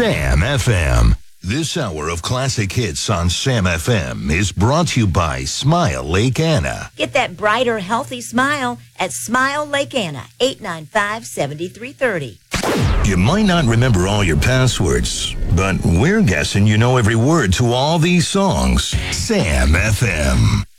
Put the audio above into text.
Sam FM. This hour of classic hits on Sam FM is brought to you by Smile Lake Anna. Get that brighter, healthy smile at Smile Lake Anna, 895-7330. You might not remember all your passwords, but we're guessing you know every word to all these songs. Sam FM.